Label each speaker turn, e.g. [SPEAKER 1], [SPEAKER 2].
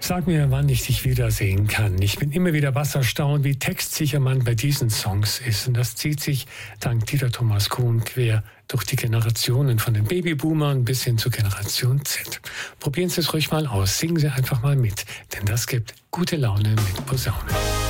[SPEAKER 1] Sag mir, wann ich dich wiedersehen kann. Ich bin immer wieder wasserstaunt, wie textsicher man bei diesen Songs ist. Und das zieht sich dank Dieter Thomas Kuhn quer durch die Generationen, von den Babyboomern bis hin zur Generation Z. Probieren Sie es ruhig mal aus, singen Sie einfach mal mit, denn das gibt gute Laune mit Posaune.